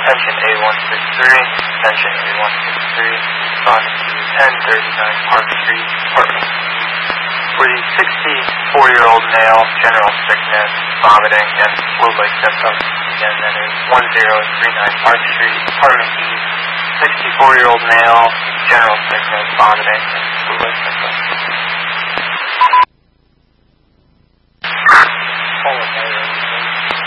Attention A163, attention A163, responding to 1039 Park Street, apartment C. For the 64-year-old male, general sickness, vomiting, and flu-like symptoms. Again, that is 1039 Park Street, apartment E. 64-year-old male, general sickness, vomiting.